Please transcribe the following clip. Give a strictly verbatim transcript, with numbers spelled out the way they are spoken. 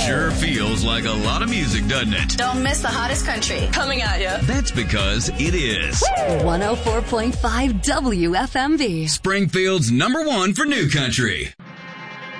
Sure feels like a lot of music, doesn't it? Don't miss the hottest country coming at you. That's because it is one oh four point five W F M V. Springfield's number one for new country.